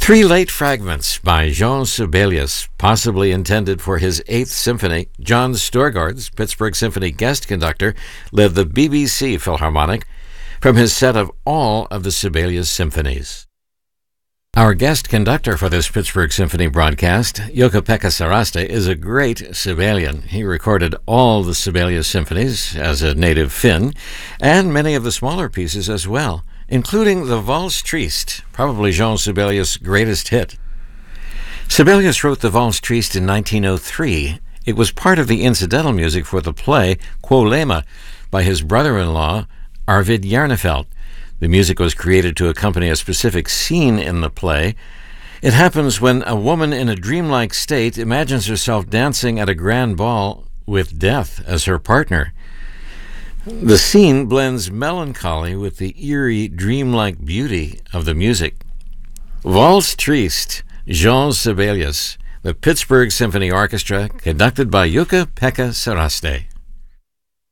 Three late fragments by Jean Sibelius, possibly intended for his Eighth Symphony. John Storgårds, Pittsburgh Symphony guest conductor, led the BBC Philharmonic from his set of all of the Sibelius symphonies. Our guest conductor for this Pittsburgh Symphony broadcast, Jukka-Pekka Saraste, is a great Sibelian. He recorded all the Sibelius symphonies as a native Finn, and many of the smaller pieces as well, including the Valse Triste, probably Jean Sibelius' greatest hit. Sibelius wrote the Valse Triste in 1903. It was part of the incidental music for the play Kuolema by his brother-in-law, Arvid Jarnefelt. The music was created to accompany a specific scene in the play. It happens when a woman in a dreamlike state imagines herself dancing at a grand ball with death as her partner. The scene blends melancholy with the eerie, dreamlike beauty of the music. Valse Triste, Jean Sibelius, the Pittsburgh Symphony Orchestra, conducted by Jukka-Pekka Saraste.